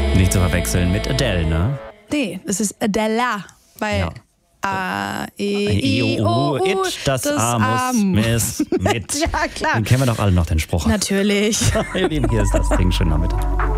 Nicht zu verwechseln mit Adele, ne? Nee, es ist Adela, weil Ja. A, E, I, O, U, das A muss miss mit. Ja, klar. Den kennen wir doch alle noch, den Spruch. Natürlich. Ihr Lieben, hier ist das Ding. Schönen Nachmittag.